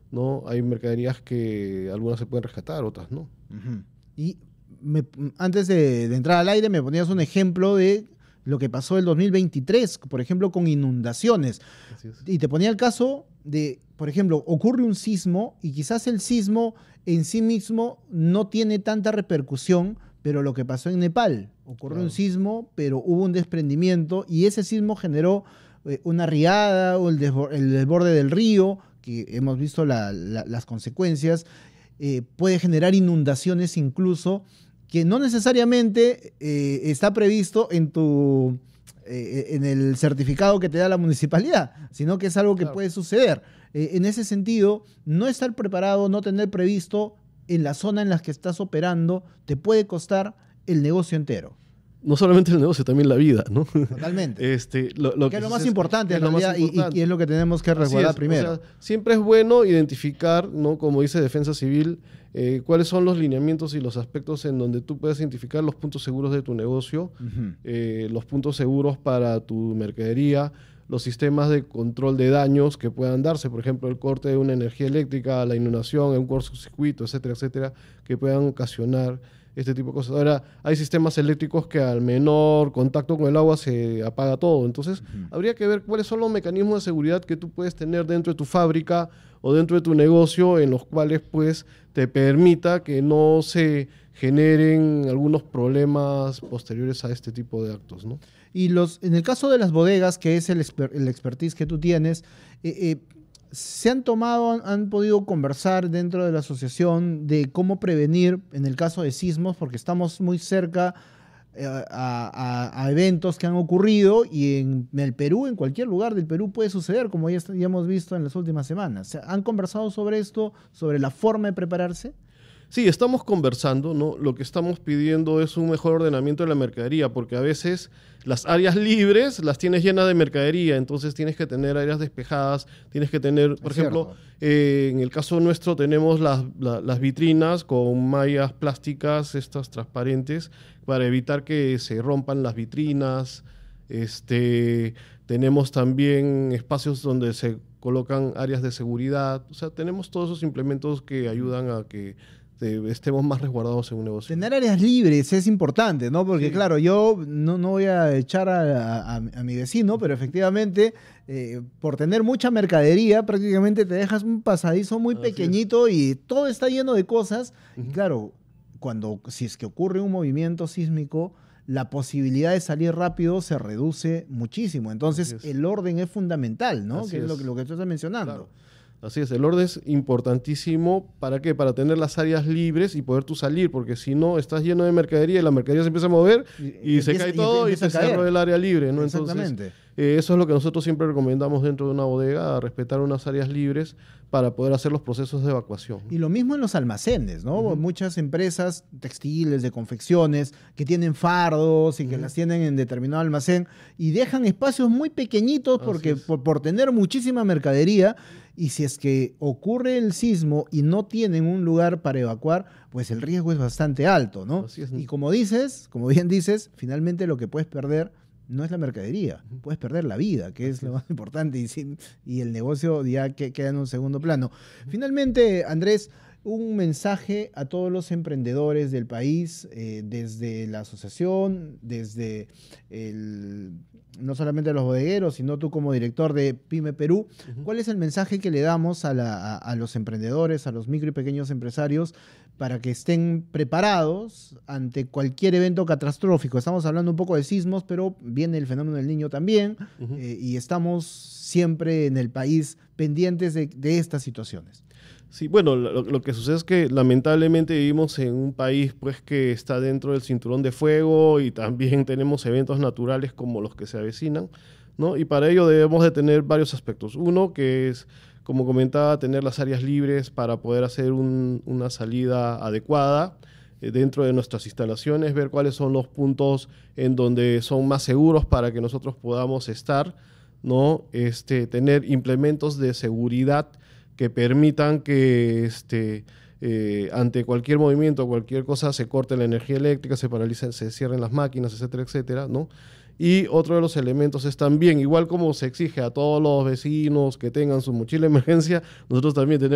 ¿no? Hay mercaderías que algunas se pueden rescatar, otras no. Uh-huh. Y antes de entrar al aire me ponías un ejemplo de lo que pasó el 2023, por ejemplo, con inundaciones. Así es. Y te ponía el caso de, por ejemplo, ocurre un sismo y quizás el sismo en sí mismo no tiene tanta repercusión, pero lo que pasó en Nepal, ocurrió un sismo, pero hubo un desprendimiento y ese sismo generó una riada o el desborde del río, que hemos visto las consecuencias, puede generar inundaciones incluso, que no necesariamente está previsto en el certificado que te da la municipalidad, sino que es algo que puede suceder. En ese sentido, no estar preparado, no tener previsto en la zona en la que estás operando, te puede costar el negocio entero. No solamente el negocio, también la vida, ¿no? Totalmente. Que es lo más importante en realidad y es lo que tenemos que resguardar primero. O sea, siempre es bueno identificar, ¿no? Como dice Defensa Civil, cuáles son los lineamientos y los aspectos en donde tú puedes identificar los puntos seguros de tu negocio, los puntos seguros para tu mercadería, los sistemas de control de daños que puedan darse, por ejemplo, el corte de una energía eléctrica, la inundación, un cortocircuito, etcétera, etcétera, que puedan ocasionar este tipo de cosas. Ahora, hay sistemas eléctricos que al menor contacto con el agua se apaga todo. Entonces, habría que ver cuáles son los mecanismos de seguridad que tú puedes tener dentro de tu fábrica o dentro de tu negocio en los cuales, pues, te permita que no se generen algunos problemas posteriores a este tipo de actos, ¿no? Y en el caso de las bodegas, que es el expertise que tú tienes, ¿se han podido conversar dentro de la asociación de cómo prevenir en el caso de sismos? Porque estamos muy cerca a eventos que han ocurrido y en el Perú, en cualquier lugar del Perú puede suceder, como ya hemos visto en las últimas semanas. ¿Han conversado sobre esto, sobre la forma de prepararse? Sí, estamos conversando, ¿no? Lo que estamos pidiendo es un mejor ordenamiento de la mercadería, porque a veces las áreas libres las tienes llenas de mercadería, entonces tienes que tener áreas despejadas, tienes que tener, por ejemplo, en el caso nuestro tenemos las vitrinas con mallas plásticas, estas transparentes, para evitar que se rompan las vitrinas. Tenemos también espacios donde se colocan áreas de seguridad, o sea, tenemos todos esos implementos que ayudan a que estemos más resguardados en un negocio. Tener áreas libres es importante, ¿no? Porque claro, yo no voy a echar a mi vecino, pero efectivamente, por tener mucha mercadería, prácticamente te dejas un pasadizo muy pequeñito y todo está lleno de cosas. Y claro, si es que ocurre un movimiento sísmico, la posibilidad de salir rápido se reduce muchísimo. Entonces, el orden es fundamental, ¿no? Que es lo que tú estás mencionando. Claro. Así es, el orden es importantísimo. ¿Para qué? Para tener las áreas libres y poder tú salir, porque si no, estás lleno de mercadería y la mercadería se empieza a mover y se cae todo y se cerró el área libre, ¿no? Exactamente. Entonces, eso es lo que nosotros siempre recomendamos dentro de una bodega, a respetar unas áreas libres para poder hacer los procesos de evacuación. Y lo mismo en los almacenes, ¿no? Muchas empresas textiles, de confecciones, que tienen fardos y que las tienen en determinado almacén y dejan espacios muy pequeñitos porque por tener muchísima mercadería. Y si es que ocurre el sismo y no tienen un lugar para evacuar, pues el riesgo es bastante alto, ¿no? Así es. Y como bien dices, finalmente lo que puedes perder no es la mercadería, puedes perder la vida, que es lo más importante, y el negocio ya queda en un segundo plano. Finalmente, Andrés, un mensaje a todos los emprendedores del país, desde la asociación, desde no solamente a los bodegueros, sino tú como director de Pyme Perú. ¿Cuál es el mensaje que le damos a los emprendedores, a los micro y pequeños empresarios, para que estén preparados ante cualquier evento catastrófico? Estamos hablando un poco de sismos, pero viene el fenómeno del Niño también, y estamos siempre en el país pendientes de estas situaciones. Sí, bueno, lo que sucede es que lamentablemente vivimos en un país pues que está dentro del cinturón de fuego y también tenemos eventos naturales como los que se avecinan, ¿no? Y para ello debemos de tener varios aspectos. Uno, que es, como comentaba, tener las áreas libres para poder hacer una salida adecuada dentro de nuestras instalaciones, ver cuáles son los puntos en donde son más seguros para que nosotros podamos estar, ¿no? Tener implementos de seguridad que permitan que ante cualquier movimiento, cualquier cosa, se corte la energía eléctrica, se paralicen, se cierren las máquinas, etcétera, etcétera, ¿no? Y otro de los elementos es también, igual como se exige a todos los vecinos que tengan su mochila de emergencia, nosotros también tenemos